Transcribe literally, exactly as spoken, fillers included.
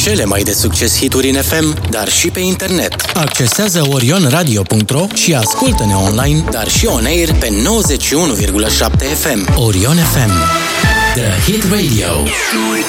Cele mai de succes hituri în F M, dar și pe internet. Accesează orion radio punct ro și ascultă-ne online, dar și on air pe nouăzeci și unu virgulă șapte F M. Orion F M. The Hit Radio.